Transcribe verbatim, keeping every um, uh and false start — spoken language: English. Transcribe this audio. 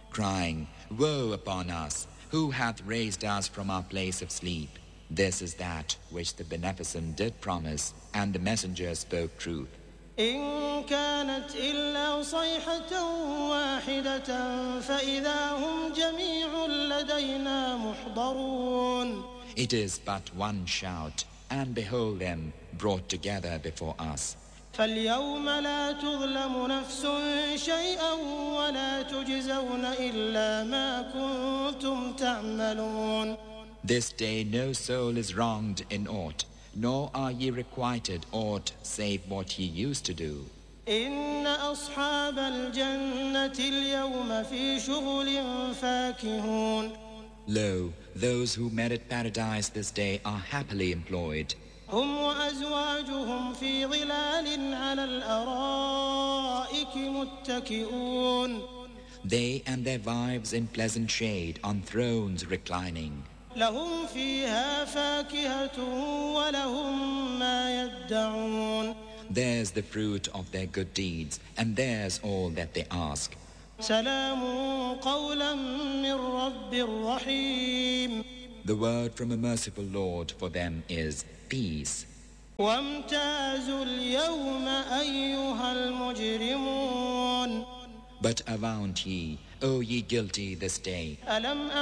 crying, "Woe upon us! Who hath raised us from our place of sleep?" This is that which the Beneficent did promise, and the Messenger spoke truth. إن كانت إلا صيحة واحدة فإذا هم جميع لدينا محضرون. It is but one shout, and behold them brought together before us. فاليوم لا تظلم نفس شيئا ولا تجزون إلا ما كنتم تعملون. This day no soul is wronged in aught, nor are ye requited aught save what ye used to do. إن أصحاب الجنة اليوم في شغل فاكهون. Lo, those who merit paradise this day are happily employed. هم وأزواجهم في ظلال على الأرائك متكئون. They and their wives in pleasant shade on thrones reclining. لهم فيها فاكهة ولهم ما يدعون. Theirs the fruit of their good deeds, and theirs all that they ask. سلام قولا من رب رحيم. The word from a merciful Lord for them is peace. وامتازوا اليوم أيها المجرمون. But avaunt ye, O ye guilty this day. ألم